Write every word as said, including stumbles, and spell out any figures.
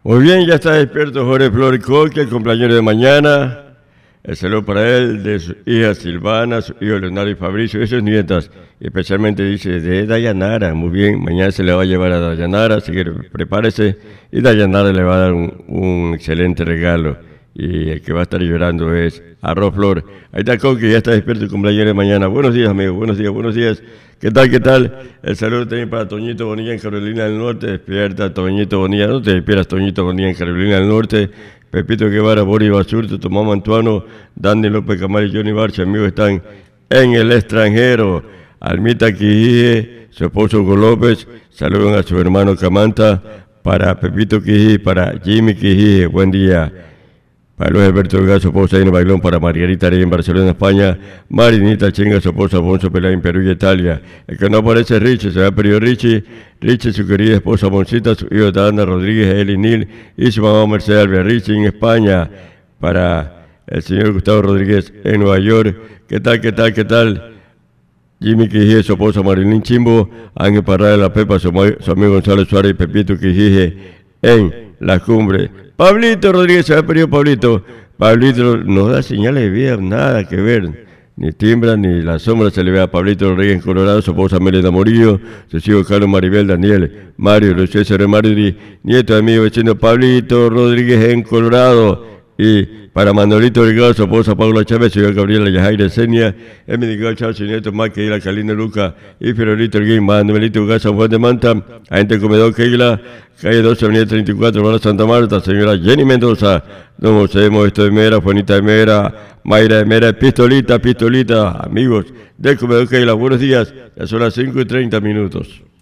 Muy bien, ya está despierto Jorge Flor Coque, el cumpleaños de mañana. El saludo para él, de su hija Silvana, su hijo Leonardo y Fabricio y sus nietas. Y especialmente dice de Dayanara. Muy bien, mañana se le va a llevar a Dayanara, así que prepárese. Y Dayanara le va a dar un, un excelente regalo. Y el que va a estar llorando es Arroz Flor. Ahí está Coque, ya está despierto el cumpleaños de mañana. Buenos días, amigos, buenos días, buenos días. ¿Qué tal, qué tal? El saludo también para Toñito Bonilla en Carolina del Norte. Despierta, Toñito Bonilla. No te despiertas, Toñito Bonilla en Carolina del Norte. Pepito Guevara, Boris Basurto, Tomás Mantuano, Dani López Camar y Johnny Barcha, amigos, están en el extranjero. Almita Quijije, su esposo Hugo López, saludan a su hermano Camanta, para Pepito Quijije, para Jimmy Quijije, buen día. Para Luis Alberto Delgado, su esposa Ina Bailón, para Margarita Arey en Barcelona, España, Marinita Chinga, su esposa Alfonso Pelá en Perú y Italia. El que no aparece es Richie, se va a perdido Richie, Richie, su querida esposa Moncita, su hijo Dana Rodríguez, Eli Nil y su mamá Mercedes Alvia. Richie en España, para el señor Gustavo Rodríguez en Nueva York. ¿Qué tal, qué tal, qué tal? Jimmy Quijije, su esposa Marilyn Chimbo, Ángel Parra de la Pepa, su, su amigo Gonzalo Suárez y Pepito Quijije en la cumbre. Pablito Rodríguez, se ha perdido Pablito. Pablito no da señales de vida, nada que ver. Ni timbra, ni la sombra se le ve a Pablito Rodríguez en Colorado, su esposa Melena Morillo, su hijo Carlos Maribel, Daniel, Mario, Luis César Mario, nieto de amigo vecino Pablito Rodríguez en Colorado. Y para Manolito Delgado, su esposa Paula Chávez, su hija Gabriela Yajaira Senia, Emily Delgado Chávez, su nieto Maquila, Calina Luca y Fiorelito Erguín, Manuelito Gas, San Juan de Manta, agente comedor Keila, calle doce, avenida treinta y cuatro, Barra Santa Marta, señora Jenny Mendoza, don José Modesto de Mera, Juanita de Mera, Mayra de Mera, Pistolita, Pistolita, amigos del comedor Keila, buenos días, ya son las cinco y treinta minutos.